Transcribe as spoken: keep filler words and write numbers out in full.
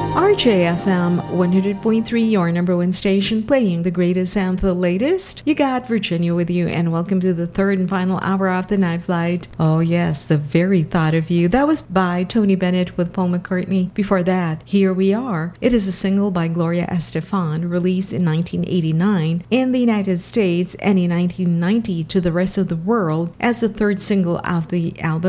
R J F M one hundred point three, your number one station, playing the greatest and the latest. You got Virginia with you, and welcome to the third and final hour of the Night Flight. Oh yes, the very thought of you. That was by Tony Bennett with Paul McCartney. Before that, Here We Are. It is a single by Gloria Estefan, released in nineteen eighty-nine in the United States and in nineteen ninety to the rest of the world as the third single of the album.